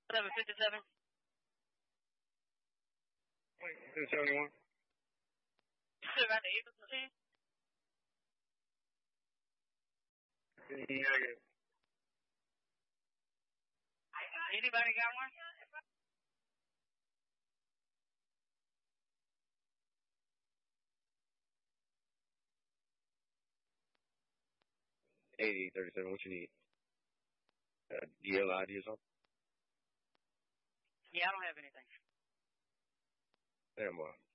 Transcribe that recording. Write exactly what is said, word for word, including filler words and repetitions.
seven fifty-seven. two seventy-one. Around the Eagles machine? Negative. Anybody got one? eighty thirty-seven, what you need? Uh, D L I D or something? Yeah, I don't have anything. There, boy.